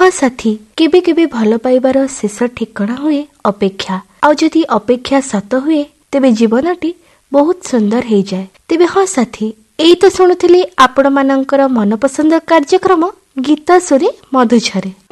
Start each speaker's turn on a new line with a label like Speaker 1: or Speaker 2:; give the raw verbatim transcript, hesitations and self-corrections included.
Speaker 1: हाँ साथी, केबे केबे भल पाइबार शेष ठिकणा हुए अपेक्षा। आउ जदि अपेक्षा सत हुए तेबे जीवनटी बहुत सुंदर हो जाए। तेबे हाँ साथी, एई तो शुणुथिली आपण मानकर मनपसंद कार्यक्रम गीता सुरे मधुझरे।